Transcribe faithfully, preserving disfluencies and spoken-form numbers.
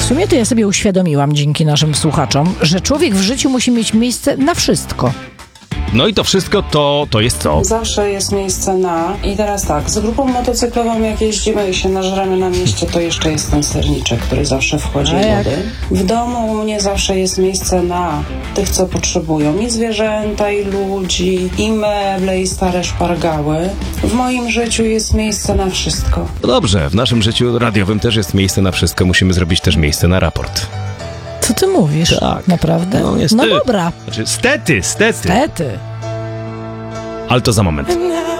sumie to ja sobie uświadomiłam dzięki naszym słuchaczom, że człowiek w życiu musi mieć miejsce na wszystko. No i to wszystko to, to jest co? Zawsze jest miejsce na... I teraz tak, z grupą motocyklową jak jeździmy i się nażremy na mieście, to jeszcze jest ten serniczek, który zawsze wchodzi A w jak? wody. W domu u mnie zawsze jest miejsce na tych, co potrzebują. I zwierzęta, i ludzi, i meble, i stare szpargały. W moim życiu jest miejsce na wszystko. No dobrze, w naszym życiu radiowym też jest miejsce na wszystko. Musimy zrobić też miejsce na raport. Co ty mówisz? Tak. Naprawdę? No, niestety. No dobra. Znaczy, stety, stety. Stety. Ale to za moment.